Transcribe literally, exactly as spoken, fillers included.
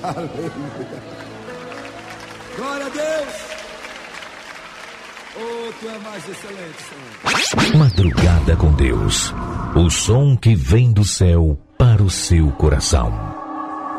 Aleluia. Glória a Deus. Oh, tu é mais excelente, Senhor. Madrugada com Deus. O som que vem do céu para o seu coração.